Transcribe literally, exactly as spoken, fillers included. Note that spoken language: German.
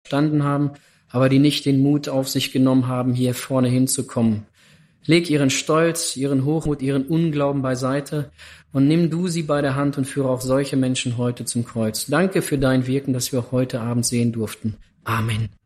verstanden haben, aber die nicht den Mut auf sich genommen haben, hier vorne hinzukommen. Leg ihren Stolz, ihren Hochmut, ihren Unglauben beiseite und nimm du sie bei der Hand und führe auch solche Menschen heute zum Kreuz. Danke für dein Wirken, das wir auch heute Abend sehen durften. Amen.